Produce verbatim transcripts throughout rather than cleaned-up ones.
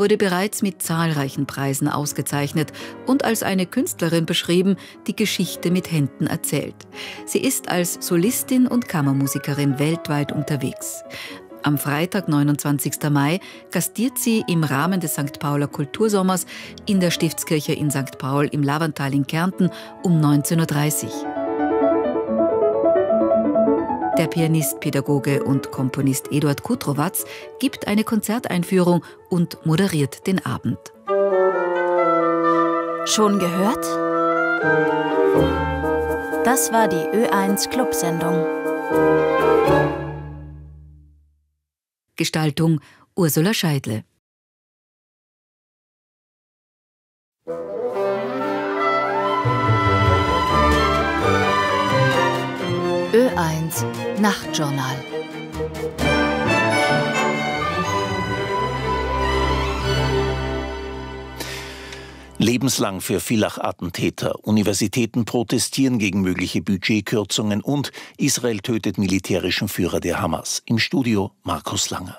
wurde bereits mit zahlreichen Preisen ausgezeichnet und als eine Künstlerin beschrieben, die Geschichte mit Händen erzählt. Sie ist als Solistin und Kammermusikerin weltweit unterwegs. Am Freitag, neunundzwanzigsten Mai, gastiert sie im Rahmen des Sankt Pauler Kultursommers in der Stiftskirche in Sankt Paul im Lavantal in Kärnten um neunzehn Uhr dreißig. Der Pianist, Pädagoge und Komponist Eduard Kutrowatz gibt eine Konzerteinführung und moderiert den Abend. Schon gehört? Das war die Ö eins Clubsendung. Gestaltung Ursula Scheidle. Ö eins Nachtjournal. Lebenslang für Villach-Attentäter. Universitäten protestieren gegen mögliche Budgetkürzungen und Israel tötet militärischen Führer der Hamas. Im Studio Markus Langer.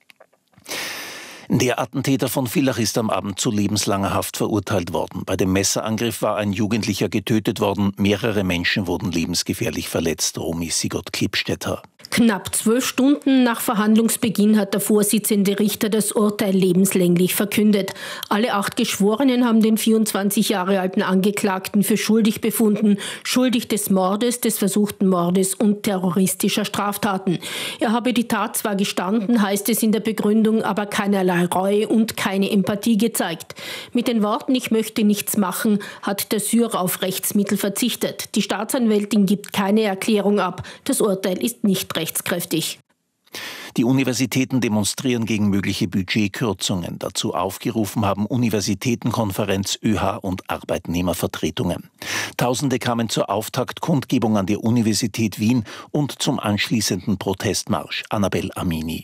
Der Attentäter von Villach ist am Abend zu lebenslanger Haft verurteilt worden. Bei dem Messerangriff war ein Jugendlicher getötet worden. Mehrere Menschen wurden lebensgefährlich verletzt. Romy Sigurd-Klippstätter. Knapp zwölf Stunden nach Verhandlungsbeginn hat der Vorsitzende Richter das Urteil lebenslänglich verkündet. Alle acht Geschworenen haben den vierundzwanzig Jahre alten Angeklagten für schuldig befunden, schuldig des Mordes, des versuchten Mordes und terroristischer Straftaten. Er habe die Tat zwar gestanden, heißt es in der Begründung, aber keinerlei Reue und keine Empathie gezeigt. Mit den Worten „Ich möchte nichts machen“ hat der Syrer auf Rechtsmittel verzichtet. Die Staatsanwältin gibt keine Erklärung ab. Das Urteil ist nicht rechtskräftig. Die Universitäten demonstrieren gegen mögliche Budgetkürzungen. Dazu aufgerufen haben Universitätenkonferenz, Ö H und Arbeitnehmervertretungen. Tausende kamen zur Auftaktkundgebung an der Universität Wien und zum anschließenden Protestmarsch. Annabel Amini.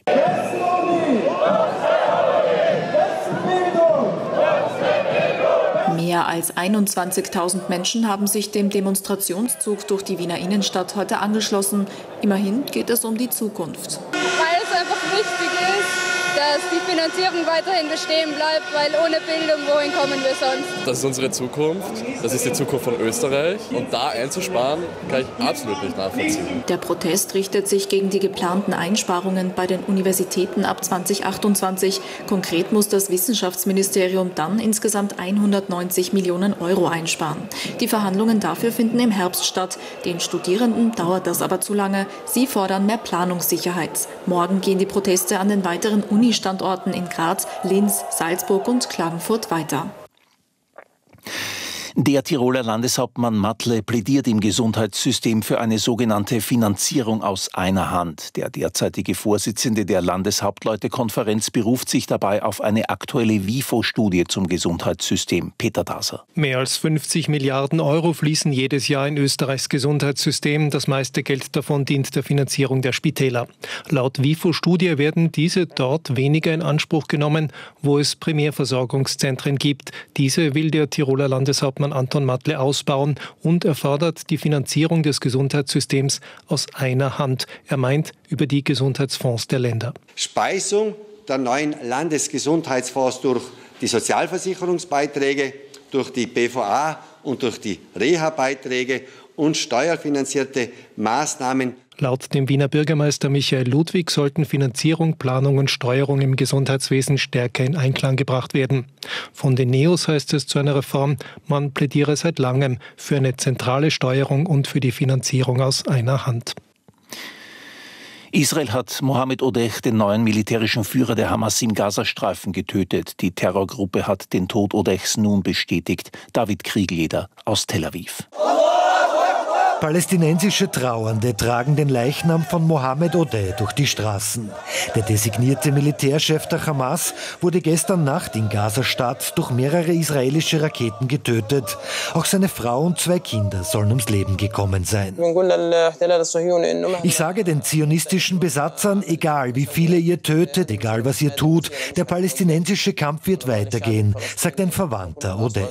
Mehr als einundzwanzigtausend Menschen haben sich dem Demonstrationszug durch die Wiener Innenstadt heute angeschlossen. Immerhin geht es um die Zukunft. Weil es einfach wichtig ist, dass die Finanzierung weiterhin bestehen bleibt, weil ohne Bildung, wohin kommen wir sonst? Das ist unsere Zukunft, das ist die Zukunft von Österreich und da einzusparen, kann ich absolut nicht nachvollziehen. Der Protest richtet sich gegen die geplanten Einsparungen bei den Universitäten ab zweitausendachtundzwanzig. Konkret muss das Wissenschaftsministerium dann insgesamt hundertneunzig Millionen Euro einsparen. Die Verhandlungen dafür finden im Herbst statt. Den Studierenden dauert das aber zu lange. Sie fordern mehr Planungssicherheit. Morgen gehen die Proteste an den weiteren Uni-Standorten in Graz, Linz, Salzburg und Klagenfurt weiter. Der Tiroler Landeshauptmann Matle plädiert im Gesundheitssystem für eine sogenannte Finanzierung aus einer Hand. Der derzeitige Vorsitzende der Landeshauptleutekonferenz beruft sich dabei auf eine aktuelle WIFO-Studie zum Gesundheitssystem. Peter Daser. Mehr als fünfzig Milliarden Euro fließen jedes Jahr in Österreichs Gesundheitssystem. Das meiste Geld davon dient der Finanzierung der Spitäler. Laut WIFO-Studie werden diese dort weniger in Anspruch genommen, wo es Primärversorgungszentren gibt. Diese will der Tiroler Landeshauptmann Anton Matle ausbauen und er fordert die Finanzierung des Gesundheitssystems aus einer Hand. Er meint über die Gesundheitsfonds der Länder. Speisung der neuen Landesgesundheitsfonds durch die Sozialversicherungsbeiträge, durch die B V A und durch die Reha-Beiträge und steuerfinanzierte Maßnahmen. Laut dem Wiener Bürgermeister Michael Ludwig sollten Finanzierung, Planung und Steuerung im Gesundheitswesen stärker in Einklang gebracht werden. Von den Neos heißt es zu einer Reform, man plädiere seit langem für eine zentrale Steuerung und für die Finanzierung aus einer Hand. Israel hat Mohammed Odeh, den neuen militärischen Führer der Hamas im Gazastreifen, getötet. Die Terrorgruppe hat den Tod Odehs nun bestätigt. David Kriegleder aus Tel Aviv. Palästinensische Trauernde tragen den Leichnam von Mohammed Odeh durch die Straßen. Der designierte Militärchef der Hamas wurde gestern Nacht in Gazastadt durch mehrere israelische Raketen getötet. Auch seine Frau und zwei Kinder sollen ums Leben gekommen sein. Ich sage den zionistischen Besatzern, egal wie viele ihr tötet, egal was ihr tut, der palästinensische Kampf wird weitergehen, sagt ein Verwandter Odehs.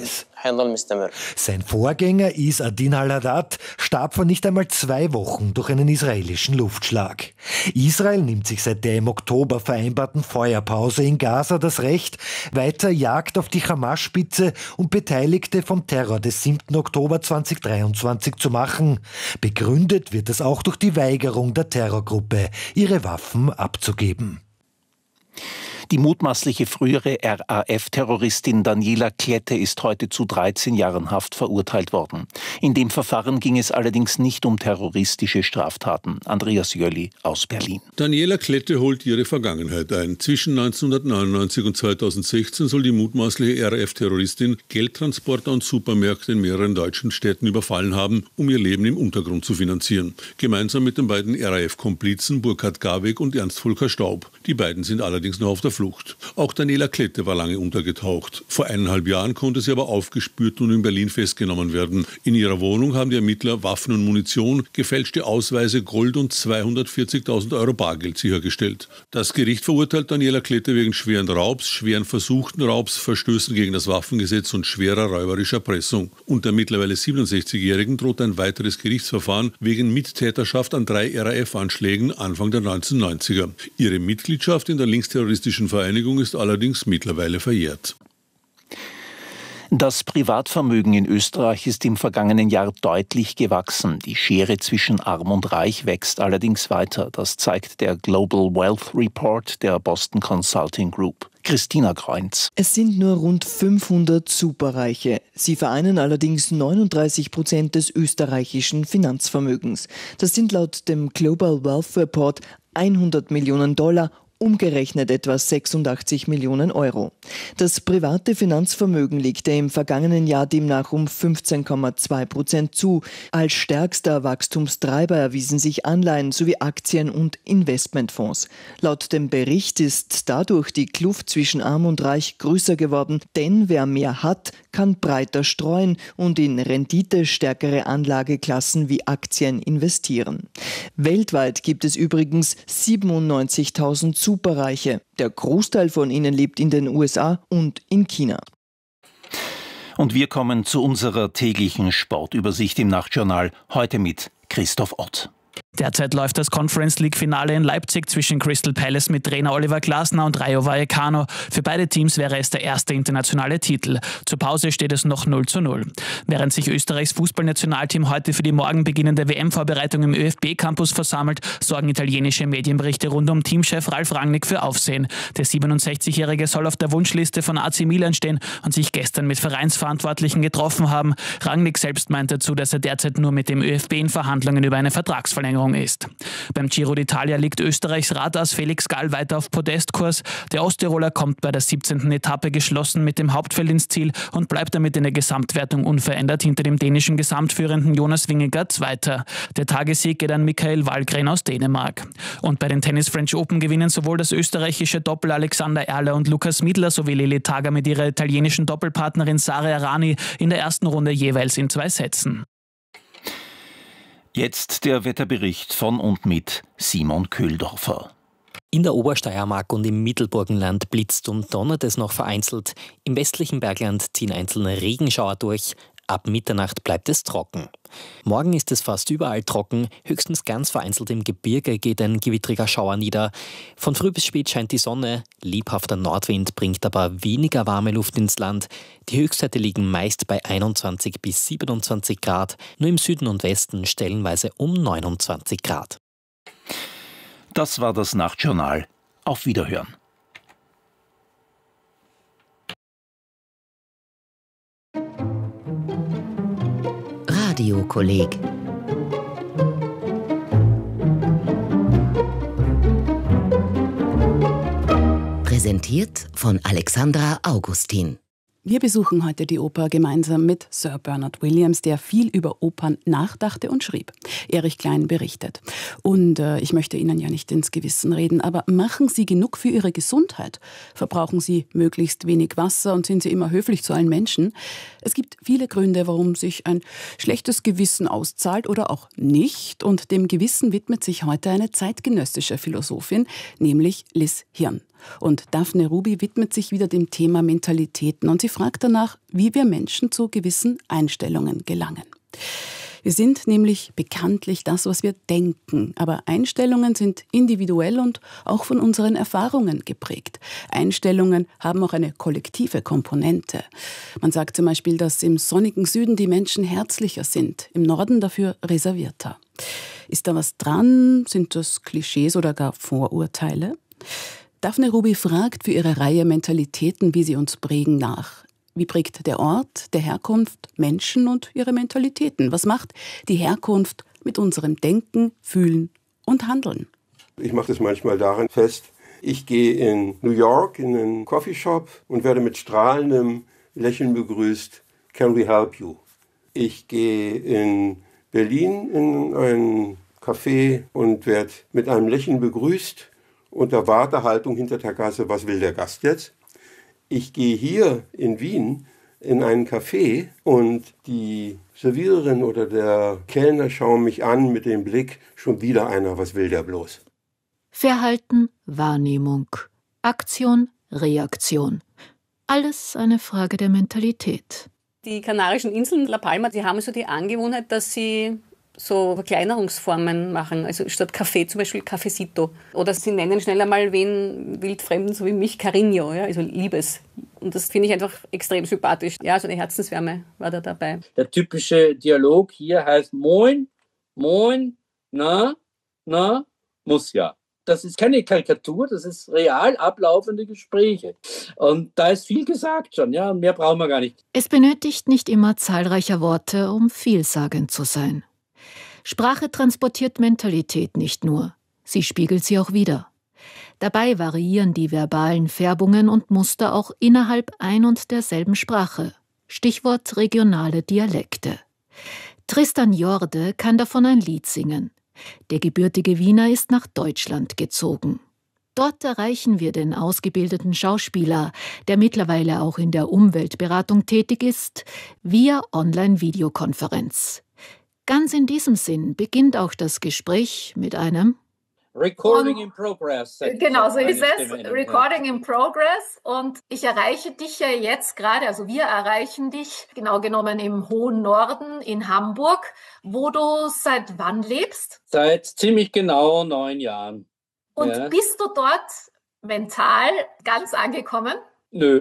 Sein Vorgänger Is-Adin al-Haddad starb vor nicht einmal zwei Wochen durch einen israelischen Luftschlag. Israel nimmt sich seit der im Oktober vereinbarten Feuerpause in Gaza das Recht, weiter Jagd auf die Hamas-Spitze und Beteiligte vom Terror des siebten Oktober zweitausenddreiundzwanzig zu machen. Begründet wird es auch durch die Weigerung der Terrorgruppe, ihre Waffen abzugeben. Die mutmaßliche frühere R A F-Terroristin Daniela Klette ist heute zu dreizehn Jahren Haft verurteilt worden. In dem Verfahren ging es allerdings nicht um terroristische Straftaten. Andreas Jölli aus Berlin. Daniela Klette holt ihre Vergangenheit ein. Zwischen neunzehnhundertneunundneunzig und zweitausendsechzehn soll die mutmaßliche R A F-Terroristin Geldtransporter und Supermärkte in mehreren deutschen Städten überfallen haben, um ihr Leben im Untergrund zu finanzieren. Gemeinsam mit den beiden R A F-Komplizen Burkhard Garweg und Ernst Volker Staub. Die beiden sind allerdings noch auf der Flucht. Auch Daniela Klette war lange untergetaucht. Vor eineinhalb Jahren konnte sie aber aufgespürt und in Berlin festgenommen werden. In ihrer Wohnung haben die Ermittler Waffen und Munition, gefälschte Ausweise, Gold und zweihundertvierzigtausend Euro Bargeld sichergestellt. Das Gericht verurteilt Daniela Klette wegen schweren Raubs, schweren versuchten Raubs, Verstößen gegen das Waffengesetz und schwerer räuberischer Erpressung. Und der mittlerweile siebenundsechzigjährigen droht ein weiteres Gerichtsverfahren wegen Mittäterschaft an drei R A F-Anschlägen Anfang der neunzehnhundertneunziger. Ihre Mitgliedschaft in der linksterroristischen Vereinigung ist allerdings mittlerweile verjährt. Das Privatvermögen in Österreich ist im vergangenen Jahr deutlich gewachsen. Die Schere zwischen Arm und Reich wächst allerdings weiter. Das zeigt der Global Wealth Report der Boston Consulting Group. Christina Kreunz. Es sind nur rund fünfhundert Superreiche. Sie vereinen allerdings neununddreißig Prozent des österreichischen Finanzvermögens. Das sind laut dem Global Wealth Report hundert Millionen Dollar, umgerechnet etwa sechsundachtzig Millionen Euro. Das private Finanzvermögen legte im vergangenen Jahr demnach um fünfzehn Komma zwei Prozent zu. Als stärkster Wachstumstreiber erwiesen sich Anleihen sowie Aktien und Investmentfonds. Laut dem Bericht ist dadurch die Kluft zwischen Arm und Reich größer geworden, denn wer mehr hat, kann breiter streuen und in renditestärkere Anlageklassen wie Aktien investieren. Weltweit gibt es übrigens siebenundneunzigtausend Superreiche. Der Großteil von ihnen lebt in den U S A und in China. Und wir kommen zu unserer täglichen Sportübersicht im Nachtjournal, heute mit Christoph Ott. Derzeit läuft das Conference-League-Finale in Leipzig zwischen Crystal Palace mit Trainer Oliver Glasner und Rayo Vallecano. Für beide Teams wäre es der erste internationale Titel. Zur Pause steht es noch null zu null. Während sich Österreichs Fußballnationalteam heute für die morgen beginnende W M-Vorbereitung im ÖFB-Campus versammelt, sorgen italienische Medienberichte rund um Teamchef Ralf Rangnick für Aufsehen. Der siebenundsechzigjährige soll auf der Wunschliste von A C Milan stehen und sich gestern mit Vereinsverantwortlichen getroffen haben. Rangnick selbst meint dazu, dass er derzeit nur mit dem ÖFB in Verhandlungen über eine Vertragsverlängerung ist. Beim Giro d'Italia liegt Österreichs Radass Felix Gall weiter auf Podestkurs. Der Osttiroler kommt bei der siebzehnten Etappe geschlossen mit dem Hauptfeld ins Ziel und bleibt damit in der Gesamtwertung unverändert hinter dem dänischen Gesamtführenden Jonas Vingegaard Zweiter. Der Tagessieg geht an Michael Wahlgren aus Dänemark. Und bei den Tennis French Open gewinnen sowohl das österreichische Doppel Alexander Erler und Lukas Miedler sowie Lili Tager mit ihrer italienischen Doppelpartnerin Sara Errani in der ersten Runde jeweils in zwei Sätzen. Jetzt der Wetterbericht von und mit Simon Köhldorfer. In der Obersteiermark und im Mittelburgenland blitzt und donnert es noch vereinzelt. Im westlichen Bergland ziehen einzelne Regenschauer durch. Ab Mitternacht bleibt es trocken. Morgen ist es fast überall trocken, höchstens ganz vereinzelt im Gebirge geht ein gewittriger Schauer nieder. Von früh bis spät scheint die Sonne, lebhafter Nordwind bringt aber weniger warme Luft ins Land. Die Höchstwerte liegen meist bei einundzwanzig bis siebenundzwanzig Grad, nur im Süden und Westen stellenweise um neunundzwanzig Grad. Das war das Nachtjournal. Auf Wiederhören. Radiokolleg. Präsentiert von Alexandra Augustin. Wir besuchen heute die Oper gemeinsam mit Sir Bernard Williams, der viel über Opern nachdachte und schrieb. Erich Klein berichtet. Und äh, ich möchte Ihnen ja nicht ins Gewissen reden, aber machen Sie genug für Ihre Gesundheit? Verbrauchen Sie möglichst wenig Wasser und sind Sie immer höflich zu allen Menschen? Es gibt viele Gründe, warum sich ein schlechtes Gewissen auszahlt oder auch nicht. Und dem Gewissen widmet sich heute eine zeitgenössische Philosophin, nämlich Liz Hirn. Und Daphne Ruby widmet sich wieder dem Thema Mentalitäten und sie fragt danach, wie wir Menschen zu gewissen Einstellungen gelangen. Wir sind nämlich bekanntlich das, was wir denken. Aber Einstellungen sind individuell und auch von unseren Erfahrungen geprägt. Einstellungen haben auch eine kollektive Komponente. Man sagt zum Beispiel, dass im sonnigen Süden die Menschen herzlicher sind, im Norden dafür reservierter. Ist da was dran? Sind das Klischees oder gar Vorurteile? Daphne Ruby fragt für ihre Reihe Mentalitäten, wie sie uns prägen, nach. Wie prägt der Ort der Herkunft Menschen und ihre Mentalitäten? Was macht die Herkunft mit unserem Denken, Fühlen und Handeln? Ich mache das manchmal daran fest, ich gehe in New York in einen Coffeeshop und werde mit strahlendem Lächeln begrüßt. Can we help you? Ich gehe in Berlin in ein Café und werde mit einem Lächeln begrüßt, unter Wartehaltung hinter der Kasse, was will der Gast jetzt? Ich gehe hier in Wien in einen Café und die Serviererin oder der Kellner schauen mich an mit dem Blick, schon wieder einer, was will der bloß? Verhalten, Wahrnehmung, Aktion, Reaktion. Alles eine Frage der Mentalität. Die Kanarischen Inseln, La Palma, die haben so die Angewohnheit, dass sie so Verkleinerungsformen machen. Also statt Kaffee zum Beispiel Cafecito. Oder sie nennen schnell einmal wen Wildfremden, so wie mich, Cariño, ja, also Liebes. Und das finde ich einfach extrem sympathisch. Ja, so eine Herzenswärme war da dabei. Der typische Dialog hier heißt Moin, Moin, na, na, muss ja. Das ist keine Karikatur, das ist real ablaufende Gespräche. Und da ist viel gesagt schon, ja, mehr brauchen wir gar nicht. Es benötigt nicht immer zahlreicher Worte, um vielsagend zu sein. Sprache transportiert Mentalität nicht nur, sie spiegelt sie auch wider. Dabei variieren die verbalen Färbungen und Muster auch innerhalb ein und derselben Sprache. Stichwort regionale Dialekte. Tristan Jorde kann davon ein Lied singen. Der gebürtige Wiener ist nach Deutschland gezogen. Dort erreichen wir den ausgebildeten Schauspieler, der mittlerweile auch in der Umweltberatung tätig ist, via Online-Videokonferenz. Ganz in diesem Sinn beginnt auch das Gespräch mit einem Recording in progress. Genau, so ist es. Recording in progress. Und ich erreiche dich ja jetzt gerade, also wir erreichen dich genau genommen im hohen Norden in Hamburg, wo du seit wann lebst? Seit ziemlich genau neun Jahren. Und ja. Bist du dort mental ganz angekommen? Nö.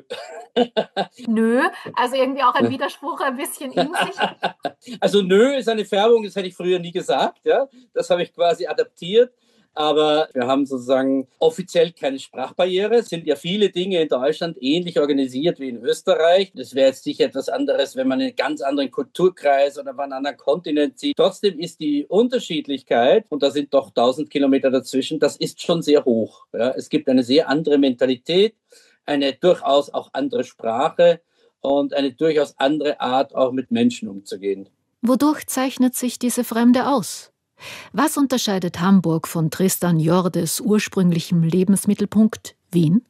Nö, also irgendwie auch ein Widerspruch ein bisschen in sich. Also nö ist eine Färbung, das hätte ich früher nie gesagt. Ja? Das habe ich quasi adaptiert. Aber wir haben sozusagen offiziell keine Sprachbarriere. Es sind ja viele Dinge in Deutschland ähnlich organisiert wie in Österreich. Das wäre jetzt sicher etwas anderes, wenn man in einen ganz anderen Kulturkreis oder auf einen anderen Kontinent zieht. Trotzdem ist die Unterschiedlichkeit, und da sind doch tausend Kilometer dazwischen, das ist schon sehr hoch. Ja? Es gibt eine sehr andere Mentalität, eine durchaus auch andere Sprache und eine durchaus andere Art, auch mit Menschen umzugehen. Wodurch zeichnet sich diese Fremde aus? Was unterscheidet Hamburg von Tristan Jordes ursprünglichem Lebensmittelpunkt Wien?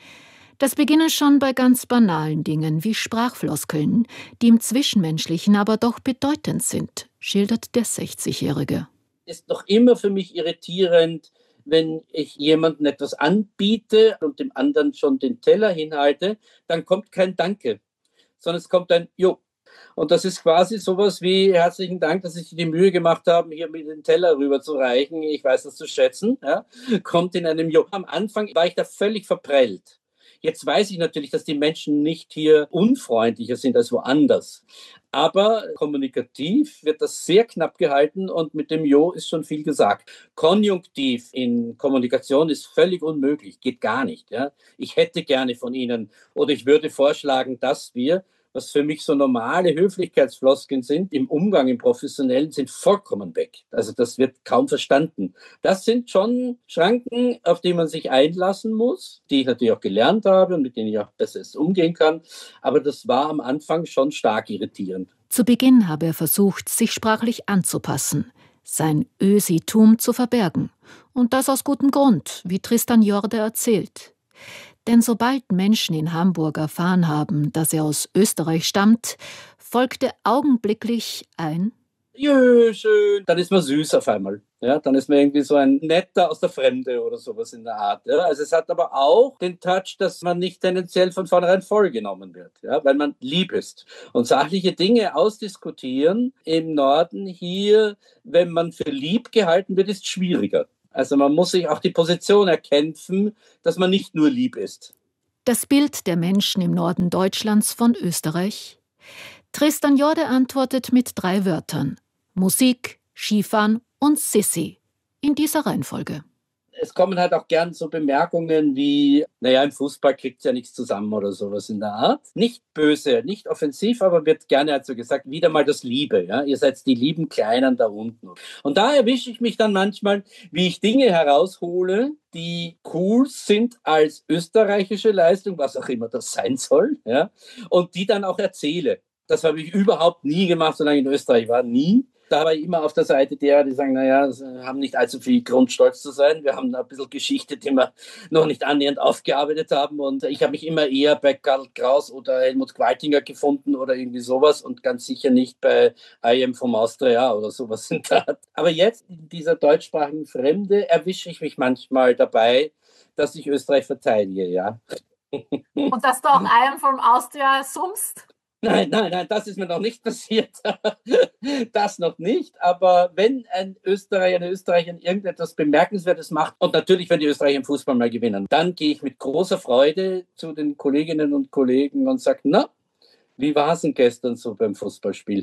Das beginne schon bei ganz banalen Dingen wie Sprachfloskeln, die im Zwischenmenschlichen aber doch bedeutend sind, schildert der sechzigjährige. Ist noch immer für mich irritierend, wenn ich jemandem etwas anbiete und dem anderen schon den Teller hinhalte, dann kommt kein Danke, sondern es kommt ein Jo. Und das ist quasi sowas wie herzlichen Dank, dass Sie sich die Mühe gemacht haben, hier mit den Teller rüber zu reichen. Ich weiß das zu schätzen. Ja. Kommt in einem Jo. Am Anfang war ich da völlig verprellt. Jetzt weiß ich natürlich, dass die Menschen nicht hier unfreundlicher sind als woanders. Aber kommunikativ wird das sehr knapp gehalten und mit dem Jo ist schon viel gesagt. Konjunktiv in Kommunikation ist völlig unmöglich, geht gar nicht. Ja. Ich hätte gerne von Ihnen oder ich würde vorschlagen, dass wir, was für mich so normale Höflichkeitsfloskeln sind, im Umgang, im Professionellen, sind vollkommen weg. Also das wird kaum verstanden. Das sind schon Schranken, auf die man sich einlassen muss, die ich natürlich auch gelernt habe und mit denen ich auch besser umgehen kann. Aber das war am Anfang schon stark irritierend. Zu Beginn habe er versucht, sich sprachlich anzupassen, sein Ösitum zu verbergen. Und das aus gutem Grund, wie Tristan Jorde erzählt. Denn sobald Menschen in Hamburg erfahren haben, dass er aus Österreich stammt, folgte augenblicklich ein Jö, schön. Dann ist man süß auf einmal. Ja, dann ist man irgendwie so ein Netter aus der Fremde oder sowas in der Art. Ja. Also es hat aber auch den Touch, dass man nicht tendenziell von vornherein vollgenommen wird, ja, weil man lieb ist. Und sachliche Dinge ausdiskutieren im Norden hier, wenn man für lieb gehalten wird, ist schwieriger. Also man muss sich auch die Position erkämpfen, dass man nicht nur lieb ist. Das Bild der Menschen im Norden Deutschlands von Österreich? Tristan Jorde antwortet mit drei Wörtern. Musik, Skifahren und Sissi. In dieser Reihenfolge. Es kommen halt auch gern so Bemerkungen wie, naja, im Fußball kriegt ja nichts zusammen oder sowas in der Art. Nicht böse, nicht offensiv, aber wird gerne halt so gesagt, wieder mal das Liebe. Ja? Ihr seid die lieben Kleinen da unten. Und da erwische ich mich dann manchmal, wie ich Dinge heraushole, die cool sind als österreichische Leistung, was auch immer das sein soll, ja? Und die dann auch erzähle. Das habe ich überhaupt nie gemacht, solange ich in Österreich war, nie. Da war ich immer auf der Seite derer, die sagen, naja, wir haben nicht allzu viel Grund, stolz zu sein. Wir haben ein bisschen Geschichte, die wir noch nicht annähernd aufgearbeitet haben. Und ich habe mich immer eher bei Karl Kraus oder Helmut Qualtinger gefunden oder irgendwie sowas und ganz sicher nicht bei I Am from Austria oder sowas in der Art. Aber jetzt in dieser deutschsprachigen Fremde erwische ich mich manchmal dabei, dass ich Österreich verteidige, ja. Und dass du auch I Am from Austria summst? Nein, nein, nein, das ist mir noch nicht passiert. Das noch nicht. Aber wenn ein Österreicher, eine Österreicherin irgendetwas Bemerkenswertes macht und natürlich, wenn die Österreicher im Fußball mal gewinnen, dann gehe ich mit großer Freude zu den Kolleginnen und Kollegen und sage, na, wie war es denn gestern so beim Fußballspiel?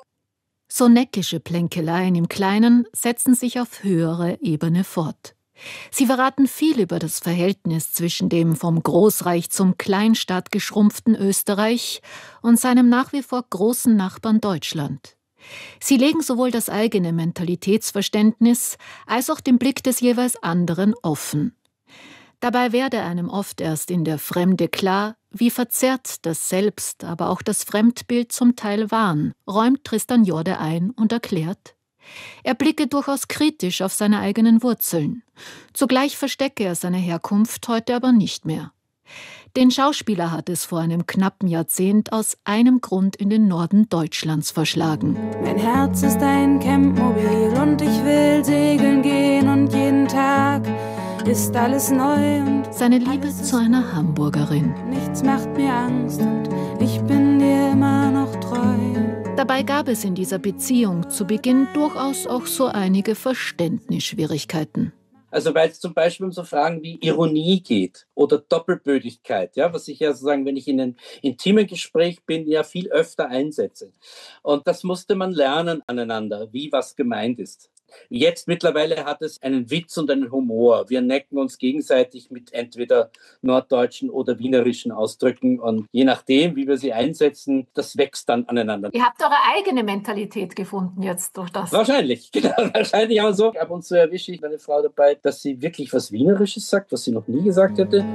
So neckische Plänkeleien im Kleinen setzen sich auf höhere Ebene fort. Sie verraten viel über das Verhältnis zwischen dem vom Großreich zum Kleinstaat geschrumpften Österreich und seinem nach wie vor großen Nachbarn Deutschland. Sie legen sowohl das eigene Mentalitätsverständnis als auch den Blick des jeweils anderen offen. Dabei werde einem oft erst in der Fremde klar, wie verzerrt das Selbst, aber auch das Fremdbild zum Teil waren, räumt Tristan Jorde ein und erklärt: Er blicke durchaus kritisch auf seine eigenen Wurzeln. Zugleich verstecke er seine Herkunft heute aber nicht mehr. Den Schauspieler hat es vor einem knappen Jahrzehnt aus einem Grund in den Norden Deutschlands verschlagen. Mein Herz ist ein Campmobil und ich will segeln gehen und jeden Tag ist alles neu. Und seine Liebe zu einer Hamburgerin. Nichts macht mir Angst und ich bin dir immer noch treu. Dabei gab es in dieser Beziehung zu Beginn durchaus auch so einige Verständnisschwierigkeiten. Also weil es zum Beispiel um so Fragen wie Ironie geht oder Doppelbödigkeit, ja, was ich ja sozusagen, wenn ich in einem intimen Gespräch bin, ja viel öfter einsetze. Und das musste man lernen aneinander, wie was gemeint ist. Jetzt mittlerweile hat es einen Witz und einen Humor. Wir necken uns gegenseitig mit entweder norddeutschen oder wienerischen Ausdrücken und je nachdem, wie wir sie einsetzen, das wächst dann aneinander. Ihr habt eure eigene Mentalität gefunden jetzt durch das. Wahrscheinlich, genau, wahrscheinlich auch so. Ab und zu erwische ich meine Frau dabei, dass sie wirklich was Wienerisches sagt, was sie noch nie gesagt hätte.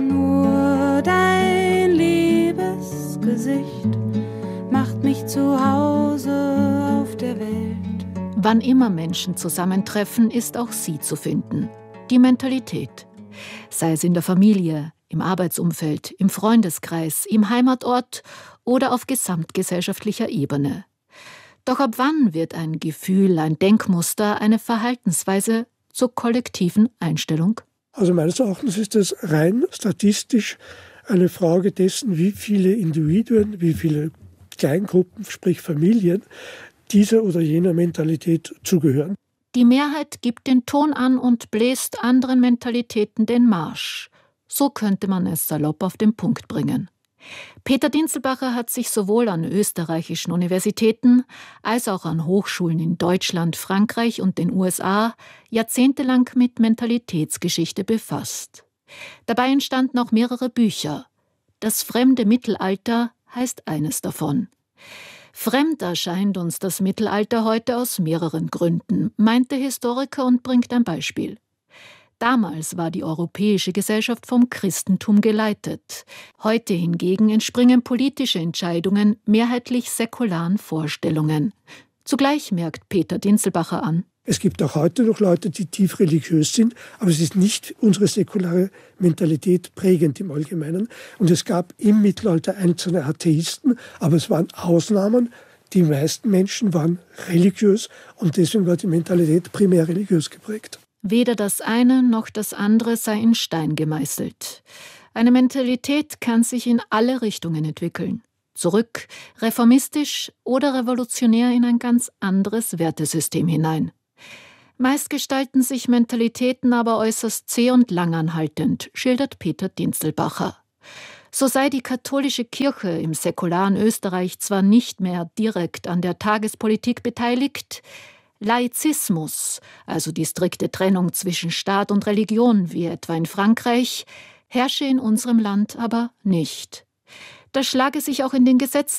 Nur dein liebes Gesicht macht mich zu Hause auf der Welt. Wann immer Menschen zusammentreffen, ist auch sie zu finden. Die Mentalität. Sei es in der Familie, im Arbeitsumfeld, im Freundeskreis, im Heimatort oder auf gesamtgesellschaftlicher Ebene. Doch ab wann wird ein Gefühl, ein Denkmuster, eine Verhaltensweise zur kollektiven Einstellung? Also meines Erachtens ist es rein statistisch eine Frage dessen, wie viele Individuen, wie viele Kleingruppen, sprich Familien, dieser oder jener Mentalität zugehören. Die Mehrheit gibt den Ton an und bläst anderen Mentalitäten den Marsch. So könnte man es salopp auf den Punkt bringen. Peter Dinzelbacher hat sich sowohl an österreichischen Universitäten als auch an Hochschulen in Deutschland, Frankreich und den U S A jahrzehntelang mit Mentalitätsgeschichte befasst. Dabei entstanden auch mehrere Bücher. Das fremde Mittelalter heißt eines davon. Fremd erscheint uns das Mittelalter heute aus mehreren Gründen, meint der Historiker und bringt ein Beispiel. Damals war die europäische Gesellschaft vom Christentum geleitet. Heute hingegen entspringen politische Entscheidungen mehrheitlich säkularen Vorstellungen. Zugleich merkt Peter Dinzelbacher an: Es gibt auch heute noch Leute, die tief religiös sind, aber es ist nicht unsere säkulare Mentalität prägend im Allgemeinen. Und es gab im Mittelalter einzelne Atheisten, aber es waren Ausnahmen, Die meisten Menschen waren religiös und deswegen war die Mentalität primär religiös geprägt. Weder das eine noch das andere sei in Stein gemeißelt. Eine Mentalität kann sich in alle Richtungen entwickeln. Zurück, reformistisch oder revolutionär in ein ganz anderes Wertesystem hinein. Meist gestalten sich Mentalitäten aber äußerst zäh und langanhaltend, schildert Peter Dinzelbacher. So sei die katholische Kirche im säkularen Österreich zwar nicht mehr direkt an der Tagespolitik beteiligt, Laizismus, also die strikte Trennung zwischen Staat und Religion, wie etwa in Frankreich, herrsche in unserem Land aber nicht. Das schlage sich auch in den Gesetzen